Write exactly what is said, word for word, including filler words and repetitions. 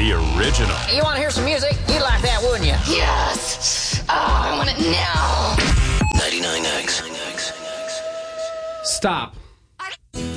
the original. You want to hear some music? You'd like that, wouldn't you? Yes! Oh, I want it now! ninety-nine X. Stop.